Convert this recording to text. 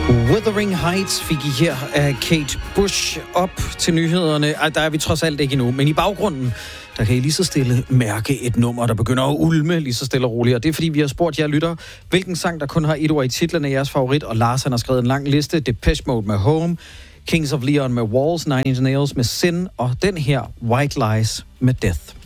Wuthering Heights fik I her af Kate Bush op til nyhederne. Der er vi trods alt ikke endnu, men i baggrunden, der kan I lige så stille mærke et nummer, der begynder at ulme lige så stille og roligt. Og det er fordi, vi har spurgt jer lytter, hvilken sang, der kun har et ord i titlen, af jeres favorit. Og Lars, han har skrevet en lang liste. Depeche Mode med Home, Kings of Leon med Walls, Nine Inch Nails med Sin, og den her White Lies med Death.